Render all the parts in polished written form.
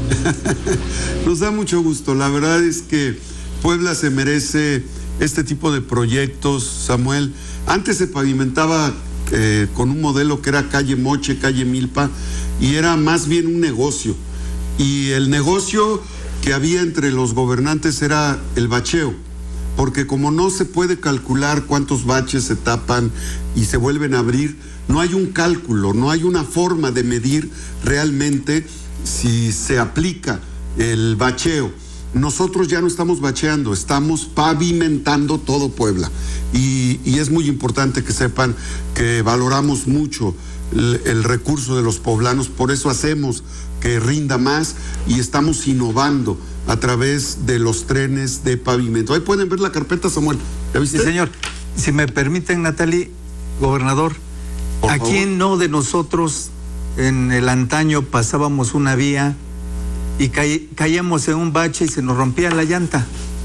Nos da mucho gusto. La verdad es que Puebla se merece este tipo de proyectos, Samuel. Antes se pavimentaba con un modelo que era calle Moche, calle Milpa, y era más bien un negocio. Y el negocio que había entre los gobernantes era el bacheo, porque como no se puede calcular cuántos baches se tapan y se vuelven a abrir, no hay un cálculo, no hay una forma de medir realmente si se aplica el bacheo. Nosotros ya no estamos bacheando, estamos pavimentando todo Puebla. Y es muy importante que sepan que valoramos mucho el recurso de los poblanos, por eso hacemos que rinda más y estamos innovando a través de los trenes de pavimento. Ahí pueden ver la carpeta, Samuel. ¿Ya viste? Sí, señor. Si me permiten, Natalie, gobernador, ¿a quién no de nosotros en el antaño pasábamos una vía y caíamos en un bache y se nos rompía la llanta?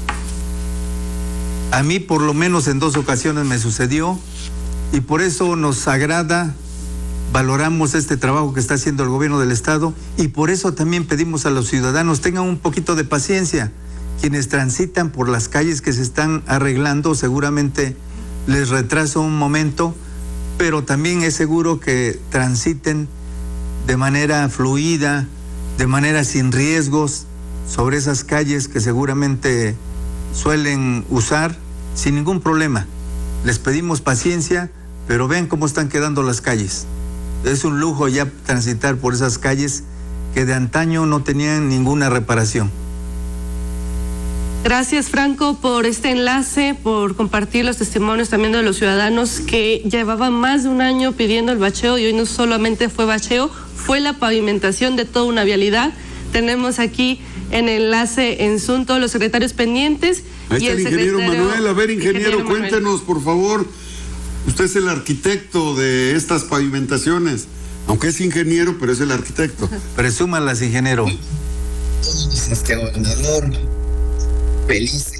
A mí por lo menos en 2 ocasiones me sucedió y por eso nos agrada, valoramos este trabajo que está haciendo el gobierno del estado y por eso también pedimos a los ciudadanos tengan un poquito de paciencia. Quienes transitan por las calles que se están arreglando seguramente les retrasa un momento, pero también es seguro que transiten de manera fluida, de manera sin riesgos sobre esas calles que seguramente suelen usar sin ningún problema. Les pedimos paciencia, pero vean cómo están quedando las calles. Es un lujo ya transitar por esas calles que de antaño no tenían ninguna reparación. Gracias, Franco, por este enlace, por compartir los testimonios también de los ciudadanos que llevaban más de un año pidiendo el bacheo y hoy no solamente fue bacheo, fue la pavimentación de toda una vialidad. Tenemos aquí en enlace en Zoom todos los secretarios pendientes. Ahí está el ingeniero Manuel. A ver, ingeniero, cuéntenos, por favor. Usted es el arquitecto de estas pavimentaciones. Aunque es ingeniero, pero es el arquitecto. Presúmalas, ingeniero. Gobernador, feliz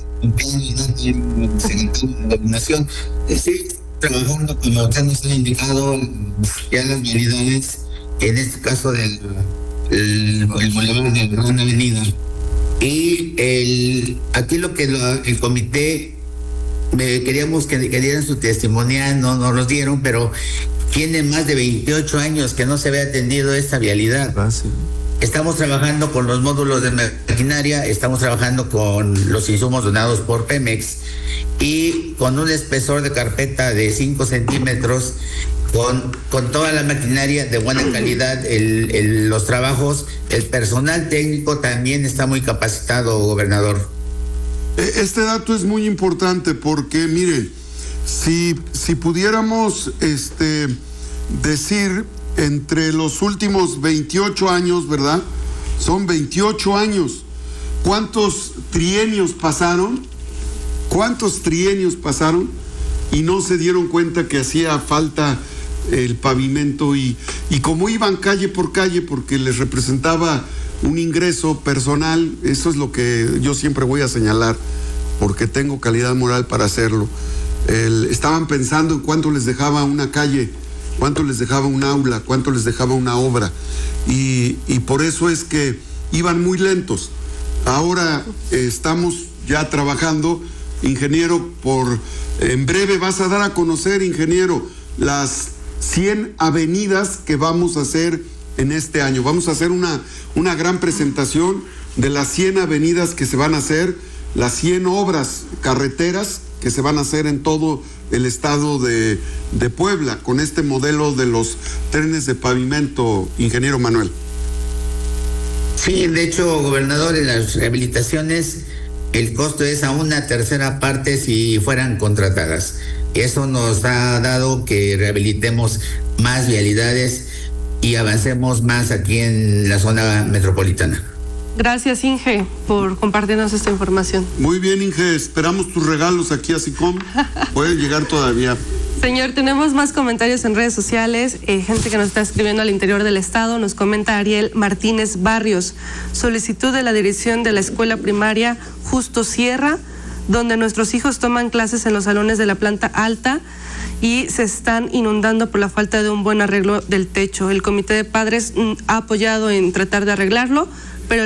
en la nación. Sí, trabajando como usted nos ha indicado ya las vialidades, en este caso el bulevar de Gran Avenida. Y aquí lo que el comité queríamos que dieran su testimonial, no nos los dieron, pero tiene más de 28 años que no se había atendido esta vialidad. Sí. Estamos trabajando con los módulos de maquinaria, estamos trabajando con los insumos donados por Pemex y con un espesor de carpeta de 5 centímetros, con toda la maquinaria de buena calidad, los trabajos, el personal técnico también está muy capacitado, gobernador. Este dato es muy importante porque, mire, si pudiéramos decir entre los últimos 28 años, ¿verdad? Son 28 años. ¿Cuántos trienios pasaron? Y no se dieron cuenta que hacía falta el pavimento y como iban calle por calle porque les representaba un ingreso personal, eso es lo que yo siempre voy a señalar porque tengo calidad moral para hacerlo. Estaban pensando en cuánto les dejaba una calle, cuánto les dejaba un aula, cuánto les dejaba una obra y por eso es que iban muy lentos. Ahora estamos ya trabajando, ingeniero, en breve vas a dar a conocer, ingeniero, las 100 avenidas que vamos a hacer en este año. Vamos a hacer una gran presentación de las 100 avenidas que se van a hacer, las 100 obras carreteras que se van a hacer en todo el estado de Puebla, con este modelo de los trenes de pavimento, ingeniero Manuel. Sí, de hecho, gobernador, en las rehabilitaciones el costo es a 1/3 parte si fueran contratadas. Eso nos ha dado que rehabilitemos más vialidades y avancemos más aquí en la zona metropolitana. Gracias, Inge, por compartirnos esta información. Muy bien, Inge, esperamos tus regalos aquí a SICOM. Pueden llegar todavía. Señor, tenemos más comentarios en redes sociales, gente que nos está escribiendo al interior del estado. Nos comenta Ariel Martínez Barrios, solicitud de la dirección de la escuela primaria Justo Sierra, donde nuestros hijos toman clases en los salones de la planta alta y se están inundando por la falta de un buen arreglo del techo. El comité de padres ha apoyado en tratar de arreglarlo,